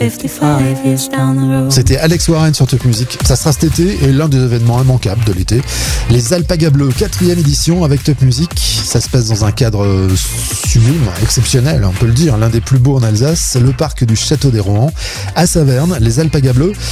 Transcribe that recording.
55 years down the road. C'était Alex Warren sur Top Music. Ça sera cet été et l'un des événements immanquables de l'été. Les Alpagas Bleus, 4e édition avec Top Music. Ça se passe dans un cadre sublime, exceptionnel, on peut le dire. L'un des plus beaux en Alsace, le parc du Château des Rohan à Saverne. Les Alpagas Bleus,